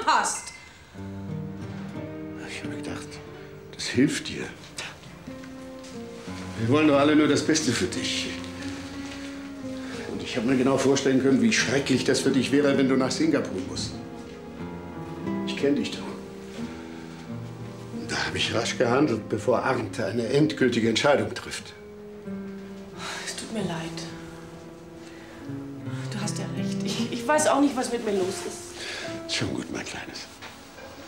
hast. Ich habe gedacht, das hilft dir. Wir wollen doch alle nur das Beste für dich. Und ich habe mir genau vorstellen können, wie schrecklich das für dich wäre, wenn du nach Singapur musst. Ich kenne dich doch. Und da habe ich rasch gehandelt, bevor Arndt eine endgültige Entscheidung trifft. Es tut mir leid. Du hast ja recht. Ich weiß auch nicht, was mit mir los ist. Schon gut, mein Kleines.